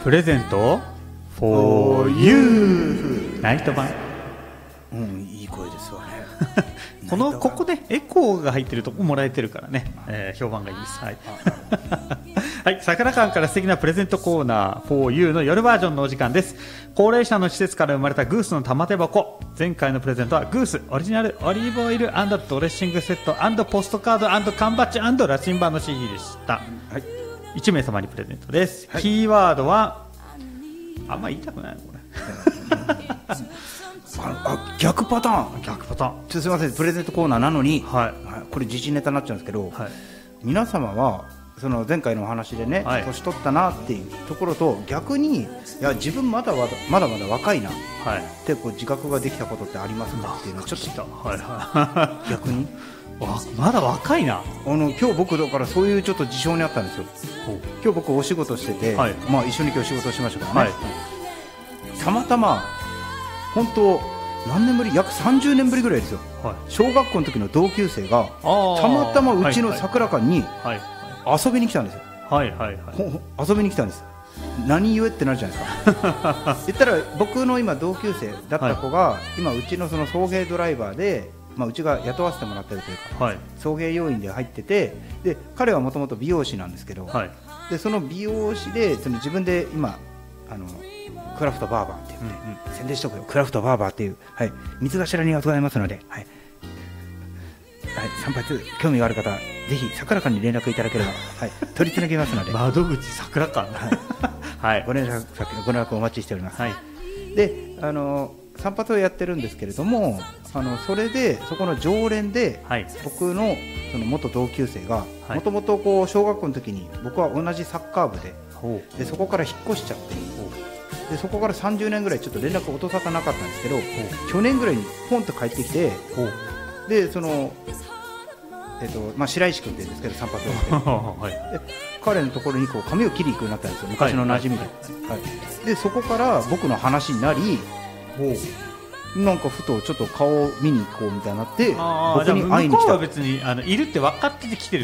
プレゼント for you ナイト版。 いい声ですわねここでエコーが入ってるとこもらえてるからね、評判がいいです。はい、はい、桜館から素敵なプレゼントコーナー for you の夜バージョンのお時間です。高齢者の施設から生まれたグースの玉手箱。前回のプレゼントはグースオリジナルオリーブオイル&ドレッシングセット&ポストカード&缶バッジ&羅針盤の CD でした。はい、1名様にプレゼントです。はい、キーワードはあんま言いたくないのこれ逆パターン。すみません、プレゼントコーナーなのに、これ時事ネタになっちゃうんですけど、皆様はその前回のお話でね、年取ったなっていうところと逆に、いや自分まだまだ若いなってこう自覚ができたことってありますかっていうのをちょっと逆にまだ若いな。 今日僕だからそういうちょっと事象にあったんですよ。今日僕お仕事してて、一緒に今日仕事しましたからね、たまたま本当何年ぶり、約30年ぶりぐらいですよ、小学校の時の同級生がたまたまうちの桜館に遊びに来たんですよ。遊びに来たんです。何故ってなるじゃないですか言ったら僕の今同級生だった子が、今うちのその送迎ドライバーで、うちが雇わせてもらってるというか、送迎要員で入ってて、で彼はもともと美容師なんですけど、でその美容師でその自分で今クラフトバーバーって言って、宣伝しとくよ、クラフトバーバーっていう、水頭にございますので、参拝興味がある方ぜひ桜館に連絡いただければ、取り次ぎますので窓口桜館ご連絡お待ちしております。で散髪をやってるんですけれども、それでそこの常連で、僕のその元同級生がもともと小学校の時に僕は同じサッカー部で、そこから引っ越しちゃって、でそこから30年ぐらいちょっと連絡を音沙汰なかったんですけど、去年ぐらいにポンと帰ってきて、でその白石君って言うんですけど散髪をして彼のところに髪を切りに行くようになったんですよ、昔の馴染みで。でそこから僕の話になり、なんかふとちょっと顔を見に行こうみたいになって、僕に会いに来た。 向こうは別にいるって分かってて来てる